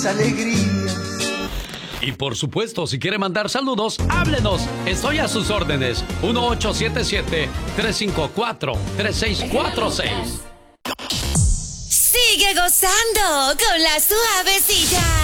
alegrías. Y por supuesto, si quiere mandar saludos, háblenos. Estoy a sus órdenes. 1877-354-3646. Sigue gozando con la suavecilla.